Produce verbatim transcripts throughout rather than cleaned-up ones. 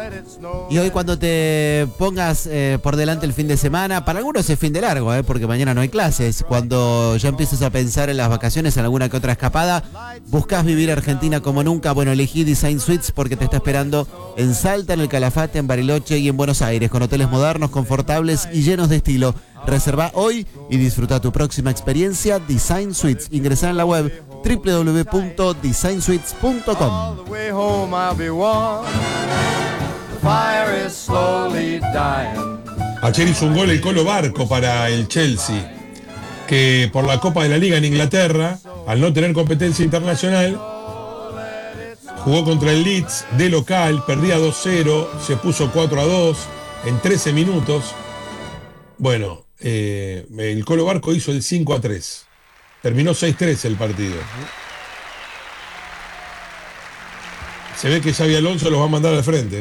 Y hoy cuando te pongas eh, por delante el fin de semana, para algunos es fin de largo, eh, porque mañana no hay clases. Cuando ya empieces a pensar en las vacaciones, en alguna que otra escapada, buscas vivir Argentina como nunca, bueno, elegí Design Suites porque te está esperando en Salta, en el Calafate, en Bariloche y en Buenos Aires, con hoteles modernos, confortables y llenos de estilo. Reserva hoy y disfruta tu próxima experiencia Design Suites. Ingresá en la web doble u doble u doble u punto design suites punto com. Ayer hizo un gol el Colo Barco para el Chelsea, que por la Copa de la Liga en Inglaterra, al no tener competencia internacional, jugó contra el Leeds de local, perdía dos cero, se puso cuatro a dos en trece minutos. Bueno, eh, el Colo Barco hizo el cinco a tres. Terminó seis tres el partido. Se ve que Xabi Alonso los va a mandar al frente. ¿eh?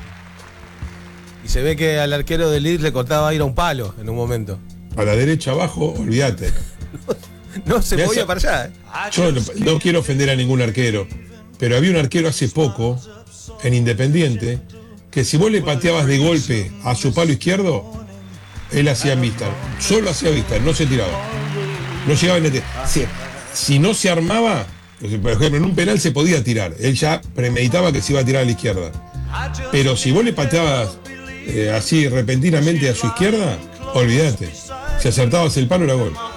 Y se ve que al arquero del Leeds le cortaba ir a un palo en un momento. A la derecha abajo, olvídate. no, no se Me podía hace... para allá. ¿eh? Yo no, no quiero ofender a ningún arquero, pero había un arquero hace poco, en Independiente, que si vos le pateabas de golpe a su palo izquierdo, él hacía vista. Solo hacía vista, no se tiraba. No llegaba en el... si, si no se armaba, por ejemplo, en un penal se podía tirar. Él ya premeditaba que se iba a tirar a la izquierda. Pero si vos le pateabas eh, así repentinamente a su izquierda, olvídate. Si acertabas el palo era gol.